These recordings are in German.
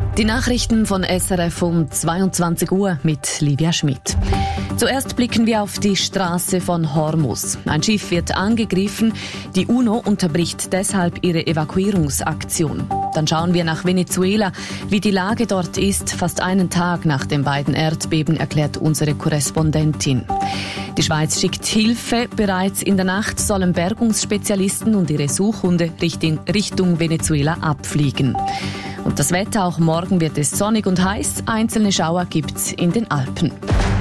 Die Nachrichten von SRF um 22 Uhr mit Livia Schmidt. Zuerst blicken wir auf die Straße von Hormuz. Ein Schiff wird angegriffen. Die UNO unterbricht deshalb ihre Evakuierungsaktion. Dann schauen wir nach Venezuela. Wie die Lage dort ist, fast einen Tag nach den beiden Erdbeben, erklärt unsere Korrespondentin. Die Schweiz schickt Hilfe. Bereits in der Nacht sollen Bergungsspezialisten und ihre Suchhunde Richtung Venezuela abfliegen. Und das Wetter, auch morgen wird es sonnig und heiß. Einzelne Schauer gibt's in den Alpen.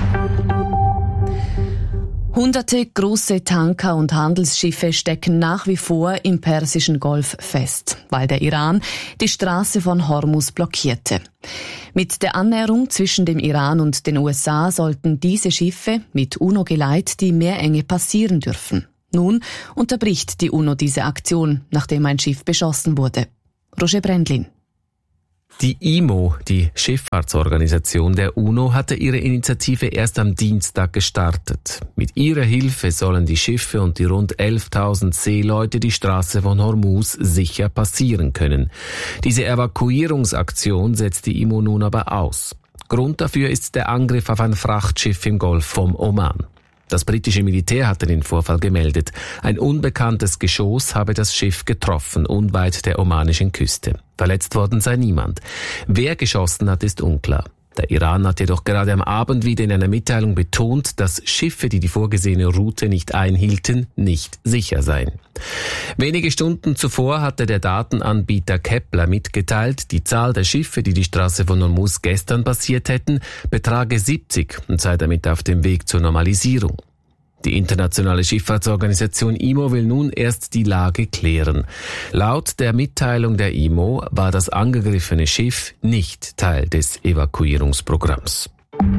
Hunderte große Tanker und Handelsschiffe stecken nach wie vor im Persischen Golf fest, weil der Iran die Straße von Hormuz blockierte. Mit der Annäherung zwischen dem Iran und den USA sollten diese Schiffe mit UNO-Geleit die Meerenge passieren dürfen. Nun unterbricht die UNO diese Aktion, nachdem ein Schiff beschossen wurde. Roger Brendlin. Die IMO, die Schifffahrtsorganisation der UNO, hatte ihre Initiative erst am Dienstag gestartet. Mit ihrer Hilfe sollen die Schiffe und die rund 11.000 Seeleute die Straße von Hormuz sicher passieren können. Diese Evakuierungsaktion setzt die IMO nun aber aus. Grund dafür ist der Angriff auf ein Frachtschiff im Golf vom Oman. Das britische Militär hatte den Vorfall gemeldet. Ein unbekanntes Geschoss habe das Schiff getroffen, unweit der omanischen Küste. Verletzt worden sei niemand. Wer geschossen hat, ist unklar. Der Iran hat jedoch gerade am Abend wieder in einer Mitteilung betont, dass Schiffe, die die vorgesehene Route nicht einhielten, nicht sicher seien. Wenige Stunden zuvor hatte der Datenanbieter Kepler mitgeteilt, die Zahl der Schiffe, die die Straße von Hormuz gestern passiert hätten, betrage 70 und sei damit auf dem Weg zur Normalisierung. Die internationale Schifffahrtsorganisation IMO will nun erst die Lage klären. Laut der Mitteilung der IMO war das angegriffene Schiff nicht Teil des Evakuierungsprogramms.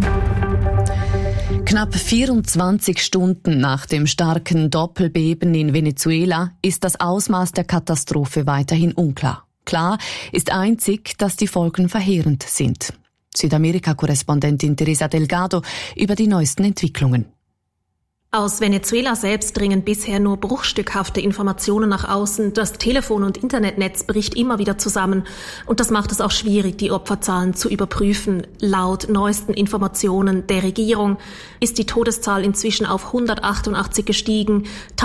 Knapp 24 Stunden nach dem starken Doppelbeben in Venezuela ist das Ausmaß der Katastrophe weiterhin unklar. Klar ist einzig, dass die Folgen verheerend sind. Südamerika-Korrespondentin Teresa Delgado über die neuesten Entwicklungen. Aus Venezuela selbst dringen bisher nur bruchstückhafte Informationen nach außen. Das Telefon- und Internetnetz bricht immer wieder zusammen. Und das macht es auch schwierig, die Opferzahlen zu überprüfen. Laut neuesten Informationen der Regierung ist die Todeszahl inzwischen auf 188 gestiegen,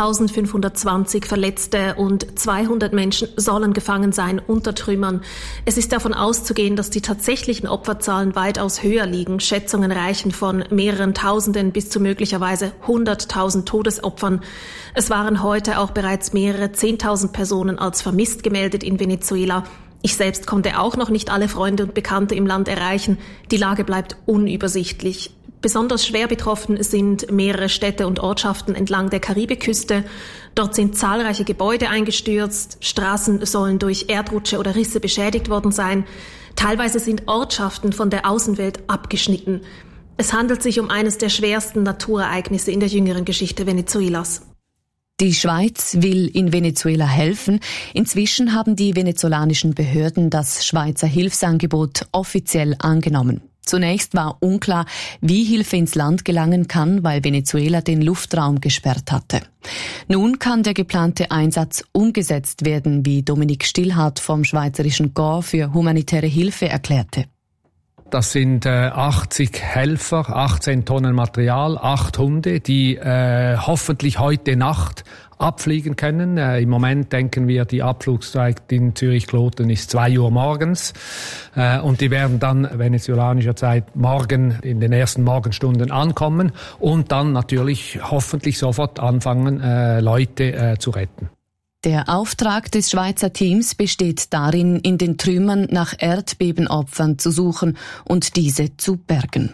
1520 Verletzte und 200 Menschen sollen gefangen sein unter Trümmern. Es ist davon auszugehen, dass die tatsächlichen Opferzahlen weitaus höher liegen. Schätzungen reichen von mehreren Tausenden bis zu möglicherweise 100.000 Todesopfern. Es waren heute auch bereits mehrere 10.000 Personen als vermisst gemeldet in Venezuela. Ich selbst konnte auch noch nicht alle Freunde und Bekannte im Land erreichen. Die Lage bleibt unübersichtlich. Besonders schwer betroffen sind mehrere Städte und Ortschaften entlang der Karibikküste. Dort sind zahlreiche Gebäude eingestürzt. Straßen sollen durch Erdrutsche oder Risse beschädigt worden sein. Teilweise sind Ortschaften von der Außenwelt abgeschnitten. Es handelt sich um eines der schwersten Naturereignisse in der jüngeren Geschichte Venezuelas. Die Schweiz will in Venezuela helfen. Inzwischen haben die venezolanischen Behörden das Schweizer Hilfsangebot offiziell angenommen. Zunächst war unklar, wie Hilfe ins Land gelangen kann, weil Venezuela den Luftraum gesperrt hatte. Nun kann der geplante Einsatz umgesetzt werden, wie Dominik Stillhardt vom Schweizerischen Corps für humanitäre Hilfe erklärte. Das sind 80 Helfer, 18 Tonnen Material, 8 Hunde, die hoffentlich heute Nacht abfliegen können. Im Moment denken wir, die Abflugszeit in Zürich-Kloten ist 2 Uhr morgens. Und die werden dann venezolanischer Zeit morgen in den ersten Morgenstunden ankommen und dann natürlich hoffentlich sofort anfangen, Leute zu retten. Der Auftrag des Schweizer Teams besteht darin, in den Trümmern nach Erdbebenopfern zu suchen und diese zu bergen.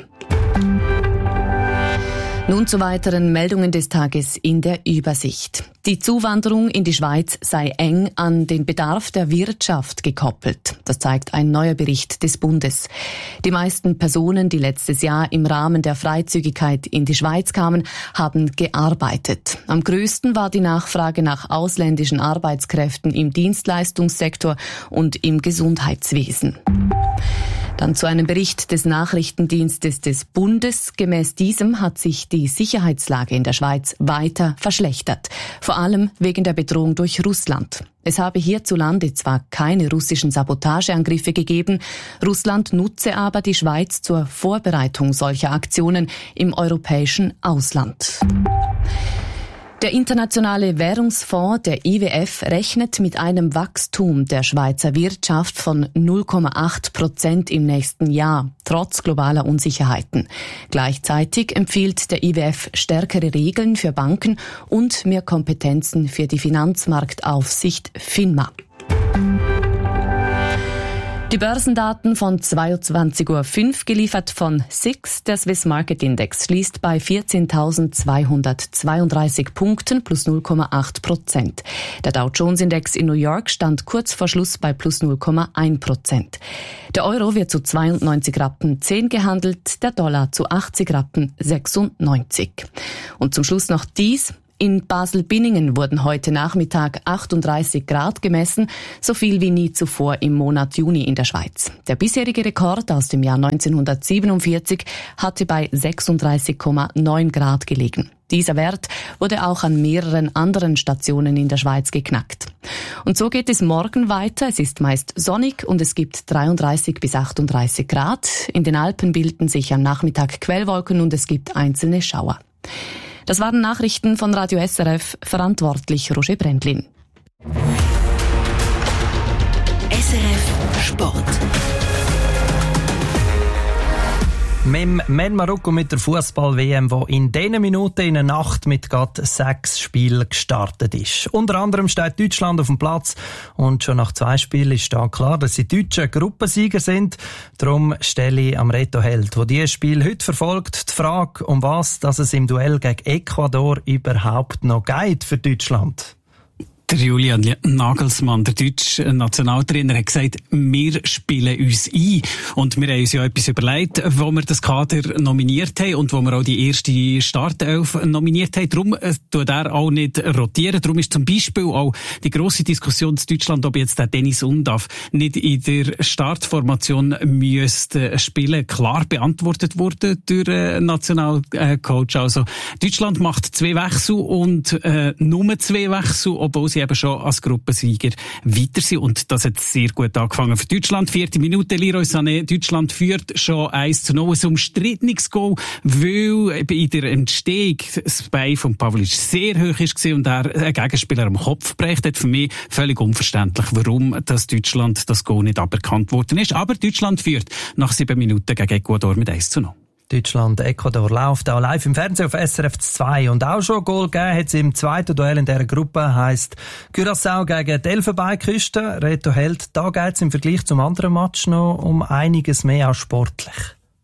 Nun zu weiteren Meldungen des Tages in der Übersicht. Die Zuwanderung in die Schweiz sei eng an den Bedarf der Wirtschaft gekoppelt. Das zeigt ein neuer Bericht des Bundes. Die meisten Personen, die letztes Jahr im Rahmen der Freizügigkeit in die Schweiz kamen, haben gearbeitet. Am größten war die Nachfrage nach ausländischen Arbeitskräften im Dienstleistungssektor und im Gesundheitswesen. Dann zu einem Bericht des Nachrichtendienstes des Bundes. Gemäß diesem hat sich die Sicherheitslage in der Schweiz weiter verschlechtert. Vor allem wegen der Bedrohung durch Russland. Es habe hierzulande zwar keine russischen Sabotageangriffe gegeben, Russland nutze aber die Schweiz zur Vorbereitung solcher Aktionen im europäischen Ausland. Der Internationale Währungsfonds, der IWF, rechnet mit einem Wachstum der Schweizer Wirtschaft von 0,8% im nächsten Jahr, trotz globaler Unsicherheiten. Gleichzeitig empfiehlt der IWF stärkere Regeln für Banken und mehr Kompetenzen für die Finanzmarktaufsicht FINMA. Die Börsendaten von 22.05 Uhr geliefert von SIX. Der Swiss Market Index schließt bei 14.232 Punkten plus 0,8%. Der Dow Jones Index in New York stand kurz vor Schluss bei plus 0,1%. Der Euro wird zu 92 Rappen 10 gehandelt, der Dollar zu 80 Rappen 96. Und zum Schluss noch dies. In Basel-Binningen wurden heute Nachmittag 38 Grad gemessen, so viel wie nie zuvor im Monat Juni in der Schweiz. Der bisherige Rekord aus dem Jahr 1947 hatte bei 36,9 Grad gelegen. Dieser Wert wurde auch an mehreren anderen Stationen in der Schweiz geknackt. Und so geht es morgen weiter. Es ist meist sonnig und es gibt 33 bis 38 Grad. In den Alpen bilden sich am Nachmittag Quellwolken und es gibt einzelne Schauer. Das waren Nachrichten von Radio SRF, verantwortlich Roger Brendlin. SRF Sport. Mit Marokko mit der Fußball-WM, die in diesen Minuten in der Nacht mit gerade 6 Spielen gestartet ist. Unter anderem steht Deutschland auf dem Platz und schon nach 2 Spielen ist da klar, dass die Deutschen Gruppensieger sind. Darum stelle ich am Reto Held, der dieses Spiel heute verfolgt, die Frage, um was dass es im Duell gegen Ecuador überhaupt noch geht für Deutschland. Der Julian Nagelsmann, der deutsche Nationaltrainer, hat gesagt, wir spielen uns ein. Und wir haben uns ja etwas überlegt, wo wir das Kader nominiert haben und wo wir auch die erste Startelf nominiert haben. Darum tut er auch nicht rotieren. Darum ist zum Beispiel auch die grosse Diskussion in Deutschland, ob jetzt der Dennis Undav nicht in der Startformation müsste spielen, klar beantwortet wurde durch den Nationalcoach. Also Deutschland macht 2 Wechsel und nur 2 Wechsel, obwohl sie eben schon als Gruppensieger weiter sind. Und das hat sehr gut angefangen für Deutschland. 4. Minute, Leroy Sané. Deutschland führt schon 1:0. Ein umstrittenes Goal, weil in der Entstehung das Bein von Pavlic sehr hoch war und er einen Gegenspieler am Kopf bricht. Hat für mich völlig unverständlich, warum das Deutschland das Goal nicht aberkannt worden ist. Aber Deutschland führt nach 7 Minuten gegen Ecuador mit 1:0. Deutschland-Ecuador läuft auch live im Fernsehen auf SRF 2 und auch schon ein Goal gegeben hat es im zweiten Duell in dieser Gruppe, heisst Curaçao gegen die Elfenbeinküste. Reto Held, da geht es im Vergleich zum anderen Match noch um einiges mehr als sportlich.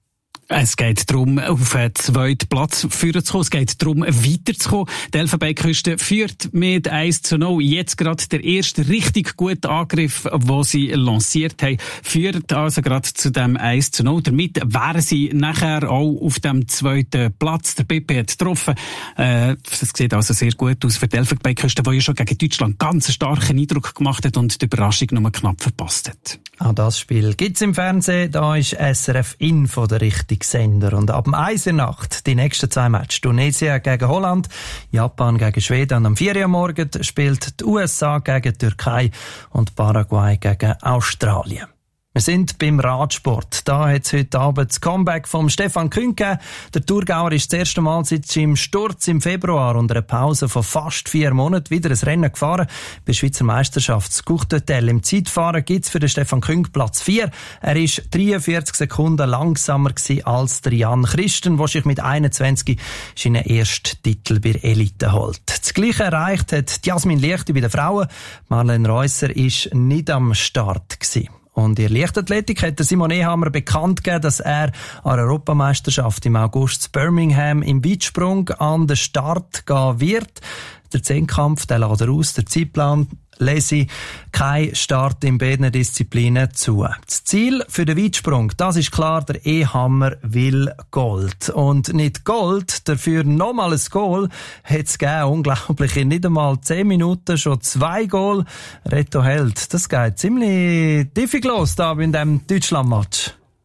Es geht darum, auf den 2. Platz führen zu kommen. Es geht darum, weiterzukommen. Die Elfenbeinküste führt mit 1:0. Jetzt gerade der erste richtig gute Angriff, den sie lanciert haben, führt also gerade zu dem 1:0. Damit wären sie nachher auch auf dem 2. Platz. Der BP hat getroffen. Das sieht also sehr gut aus für die Elfenbeinküste, die ja schon gegen Deutschland ganz einen starken Eindruck gemacht hat und die Überraschung nur knapp verpasst hat. Auch das Spiel gibt's im Fernsehen. Da ist SRF Info der richtige Sender. Und ab 1 Uhr Nacht die nächsten 2 Matches. Tunesien gegen Holland, Japan gegen Schweden und am 4 Uhr morgen spielt die USA gegen die Türkei und Paraguay gegen Australien. Wir sind beim Radsport. Da hat es heute Abend das Comeback von Stefan Küng gegeben. Der Thurgauer ist das erste Mal seit seinem Sturz im Februar und einer Pause von fast 4 Monaten wieder ein Rennen gefahren. Bei der Schweizer Meisterschaft das Courtotel. Im Zeitfahren gibt es für den Stefan Küng Platz 4. Er war 43 Sekunden langsamer als der Jan Christen, der sich mit 21 seinen ersten Titel bei der Elite holt. Das Gleiche erreicht hat Jasmin Liechti bei den Frauen. Marlene Reusser war nicht am Start gewesen. Und in der Leichtathletik hat Simon Ehammer bekannt gegeben, dass er an der Europameisterschaft im August in Birmingham im Weitsprung an den Start gehen wird. Der Zehnkampf, der lässt er aus, der Zeitplan lese kein Start in beiden Disziplinen zu. Das Ziel für den Weitsprung, das ist klar, der Ehammer will Gold. Und nicht Gold, dafür nochmal ein Goal hat es gegeben. Unglaublich, in nicht einmal 10 Minuten schon 2 Goal. Reto Held, das geht ziemlich diffig los da in diesem Deutschland-Match.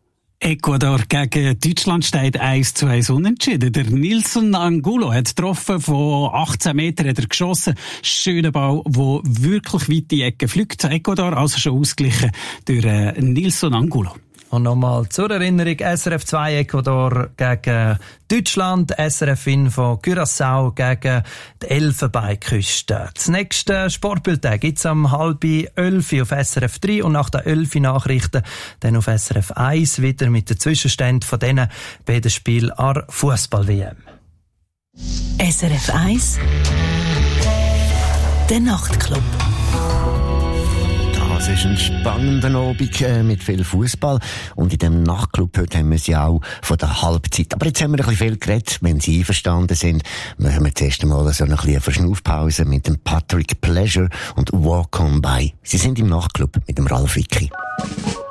Ecuador gegen Deutschland steht 1:1 unentschieden. Der Nilson Angulo hat getroffen, von 18 Metern hat er geschossen. Schöner Ball, der wirklich weit in die Ecke fliegt. Ecuador also schon ausgeglichen durch Nilson Angulo. Und nochmal zur Erinnerung, SRF 2 Ecuador gegen Deutschland, SRF Info Curaçao gegen die Elfenbeinküste. Das nächste Sportbild gibt's um 10:30 auf SRF 3 und nach den 11 Nachrichten dann auf SRF 1 wieder mit den Zwischenständen von diesen beiden Spielen an Fußball-WM. SRF 1 Der Nachtclub. Es ist ein spannender Abend mit viel Fußball und in dem Nachtclub heute haben wir es ja auch von der Halbzeit. Aber jetzt haben wir ein bisschen viel geredet. Wenn Sie einverstanden sind, machen wir zuerst einmal so eine Verschnaufpause mit dem Patrick Pleasure und Walk On By. Sie sind im Nachtclub mit dem Ralf Wicki.